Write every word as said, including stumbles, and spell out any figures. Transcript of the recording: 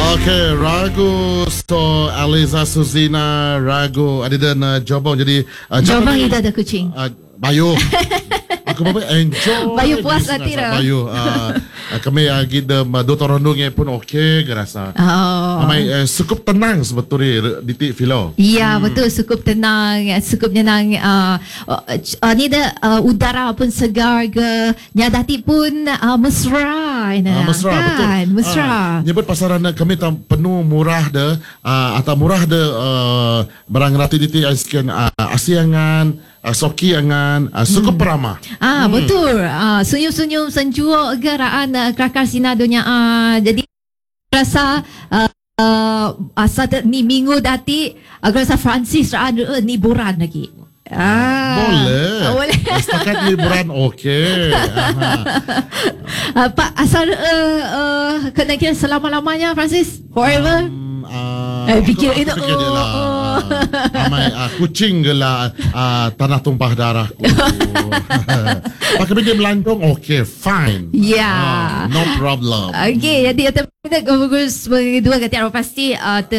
Okey, ragu so Aliza Suzina ragu ada na jawab jadi uh, Jawab ida ada kucing. Uh, Bayu. Aku bapak enjoy. Bayu puas hati dah. Bayu. Uh, kami uh, kita uh, dua rondongnya pun okey ke rasa. Oh. Amai uh, cukup tenang sebetulnya di Tik Filo. Ya, hmm. betul, cukup tenang, cukup tenang. Uh, uh, ni dah uh, udara pun segar ke, nyadati pun uh, mesra. Uh, mesra, kan? betul. Mesra. Uh, nyebut pasaran kami tam penuh murah dah, uh, atau murah dah uh, barang rati di Tik sekian uh, asiangan, uh, soki angan, uh, cukup hmm. ramah. Ah, hmm. betul. Ah, senyum-senyum senjua geraan uh, kelakar sinadonya. Ah, jadi rasa uh, uh, asa ni minggu dati aku rasa Francis ada uh, liburan lagi. Ah, boleh. Ah, boleh. Setakat liburan okey. uh, Pak asal uh, uh, kena kira selama-lamanya Francis forever. Um, uh, eh fikir aku, itu. aku fikir Oh, dia lah. oh. Amai uh, kucing ke lah uh, tanah tumpah darahku. Pakai dia melancong okey, fine. Ya. Yeah. Uh, no problem. Okey, jadi kita bagus berdua kata pasti uh,